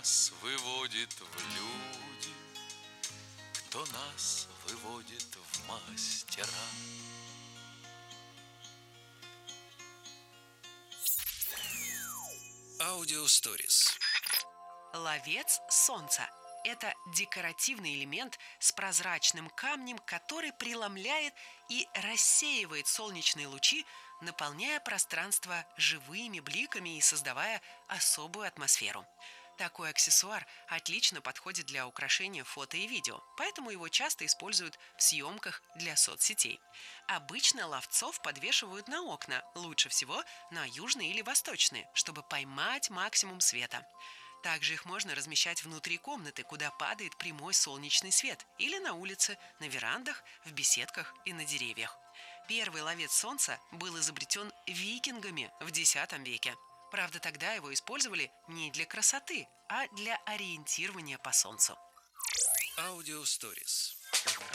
нас выводит в люди, кто нас выводит в мастера. Аудиосторис. Ловец солнца – это декоративный элемент с прозрачным камнем, который преломляет и рассеивает солнечные лучи, наполняя пространство живыми бликами и создавая особую атмосферу. Такой аксессуар отлично подходит для украшения фото и видео, поэтому его часто используют в съемках для соцсетей. Обычно ловцов подвешивают на окна, лучше всего на южные или восточные, чтобы поймать максимум света. Также их можно размещать внутри комнаты, куда падает прямой солнечный свет, или на улице, на верандах, в беседках и на деревьях. Первый ловец солнца был изобретен викингами в X веке. Правда, тогда его использовали не для красоты, а для ориентирования по солнцу. Аудиосторис.